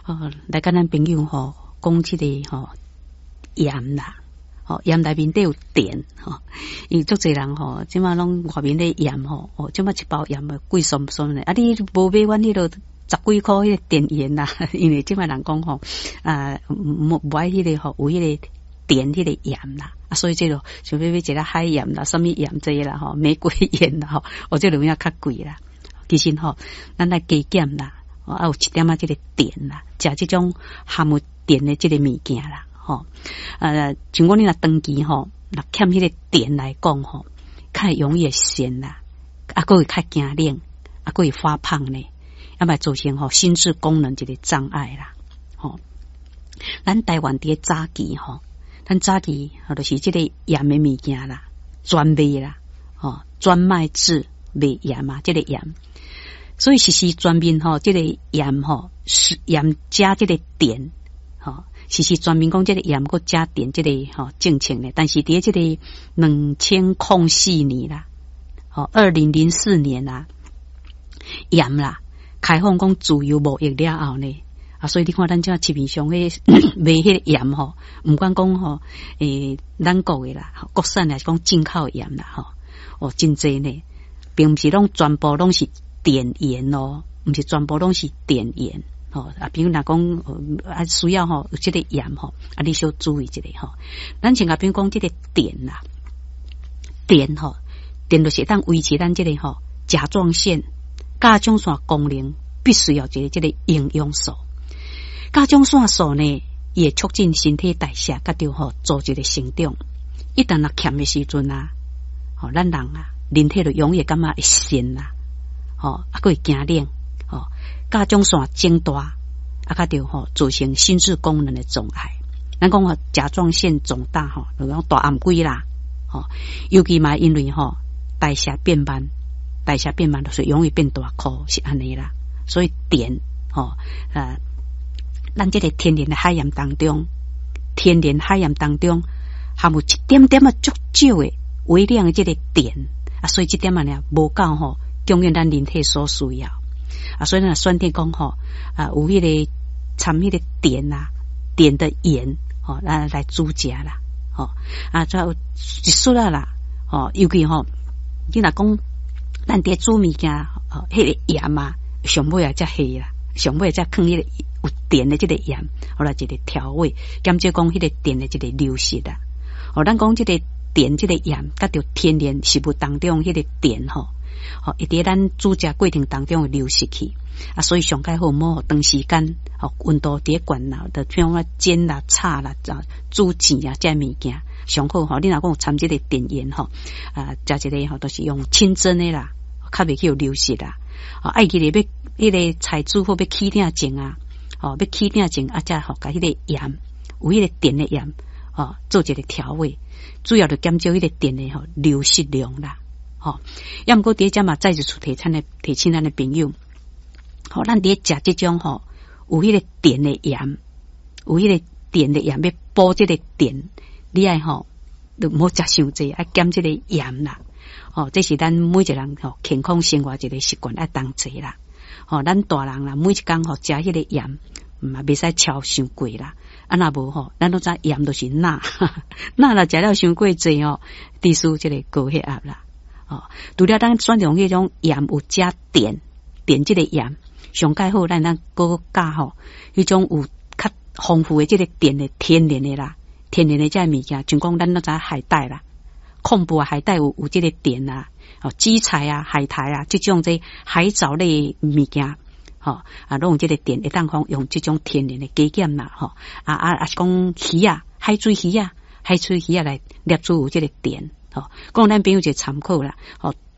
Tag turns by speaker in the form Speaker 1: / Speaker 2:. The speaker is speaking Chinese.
Speaker 1: 来跟咱朋友讲这个盐啦。盐内面都有碘因为足侪人即马拢外面的盐即马一包盐贵松松的，你无买阮迄个10几块迄个碘盐啦，因为即马人讲无爱迄个有迄个碘迄个盐啦，所以这个像要一个海盐啦，什么盐这啦玫瑰盐啦这种要较贵啦。其实咱来加减啦，有一点这个碘啦，食这种含有碘的这个物件啦。像我你若长期若欠迄个碘来讲较容易咸啦，还会较惊冷，还会发胖呢，要么造成心智功能一个障碍啦。咱台湾伫早期咱早期就是这个盐的物件啦，专卖啦，专卖制卖盐嘛，这个盐，所以是专门这个盐是盐加这个碘是专门讲这个盐佮加碘这个政策呢，但是伫这个2004年啦，2004年啦，盐啦开放讲自由贸易了后呢，所以你看咱这市面上迄卖迄个盐毋管讲咱国的啦，国产来讲进口的盐啦真济呢，并不是拢全部拢是碘盐毋是全部拢是碘盐。比如若讲需要有这个盐你小注意一下咱像比如讲这个碘啦，碘就是当维持咱这个甲状腺功能必须要这个营养素。甲状腺素呢，也促进身体代谢，甲着组织的成长。一旦若欠的时阵咱人人体就容易感觉会咸啦，还会惊冷。甲状腺增大，甲着造成心智功能的障碍。咱讲甲状腺肿大就讲大暗鬼啦，尤其嘛因为代谢变慢，就是容易变大颗，是安尼啦。所以碘咱这个天然海盐当中含有一点点足少的微量的这个碘所以这点呢无够供应咱人体所需要。所以呢，选择讲有迄个掺迄个碘的盐来煮食啦，再有一束啦，尤其你若讲咱伫煮物件迄个盐上尾才下啦，上尾才放迄个有碘的这个盐，来一个调味，减少讲迄个碘的这个流失啦。咱讲这个碘这个盐，甲着天然食物当中迄个碘会伫咱煮食过程当中流失去所以上盖好莫长时间温度伫悬啦，就像煎啦、炒啦、煮煎这物件上好你若讲有掺这个碘盐食一个都是用清蒸的啦，较袂去有流失啦。爱记咧要迄个菜煮好要起鼎前要起鼎前才甲迄个盐有迄个碘的盐做一个调味，主要就减少迄个碘的流失量啦。要毋过伫遮嘛再一次提醒咱的朋友咱伫食这种有迄个碘的盐，要补这个碘，你爱就唔好食伤济，爱减这个盐啦。这是咱每一个人健康生活一个习惯，爱当济啦。咱大人啦，每一工食迄个盐嘛袂使超伤过啦。若无咱都知盐都是钠，钠啦食了伤过济致使这个高血压啦。除了咱选用迄种盐有加碘这个盐，上盖好咱搁加迄种有较丰富的这个碘的天然的啦，天然的这物件，像讲咱都知海带啦，昆布海带有这个碘啊，基菜海苔这种这海藻类物件，拢有这个碘，会当用这种天然的加减啦，是讲鱼海水鱼来摄取有这个碘，讲咱朋友一个参考啦，